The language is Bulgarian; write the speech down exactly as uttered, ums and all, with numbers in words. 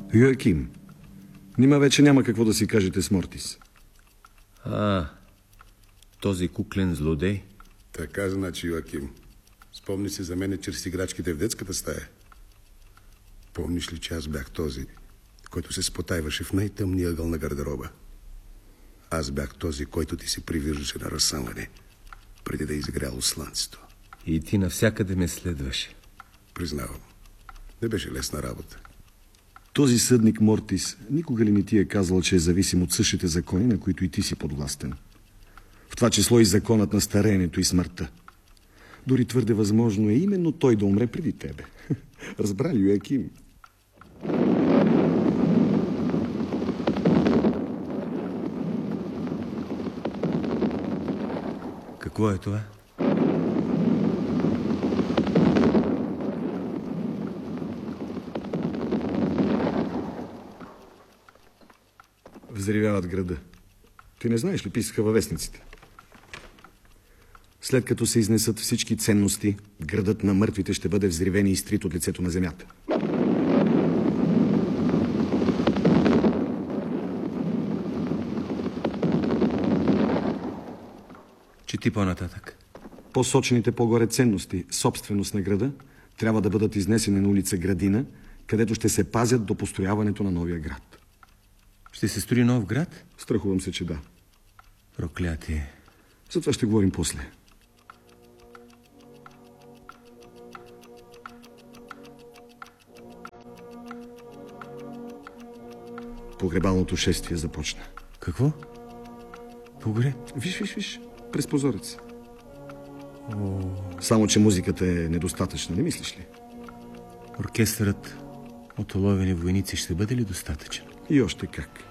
Йоаким, нима вече няма какво да си кажете с Мортис. А, този куклен злодей? Така, значи, Йоаким. Спомни си за мене чрез играчките в детската стая. Помниш ли, че аз бях този, който се спотайваше в най-тъмния ъгъл на гардероба? Аз бях този, който ти се привиждаше на разсъмване, преди да е изгряло слънцето. И ти навсякъде ме следваше. Признавам. Не беше лесна работа. Този съдник Мортис никога ли не ти е казал, че е зависим от същите закони, на които и ти си подвластен? В това число и законът на стареенето и смъртта. Дори твърде възможно е именно той да умре преди тебе. Разбра ли, Йоаким? Какво е това? Взривяват града. Ти не знаеш ли, писаха във вестниците? След като се изнесат всички ценности, градът на мъртвите ще бъде взривен и изтрит от лицето на земята. Чети по-нататък. Посочените по-горе ценности, собственост на града, трябва да бъдат изнесени на улица Градина, където ще се пазят до построяването на новия град. Ще се строи нов град? Страхувам се, че да. Проклятие. За това ще говорим после. Погребалното шествие започна. Какво? Погреб? Виж, виж, виж. През прозорец. О... Само, че музиката е недостатъчна, не мислиш ли? Оркестърът от уловени войници ще бъде ли достатъчен? И още как.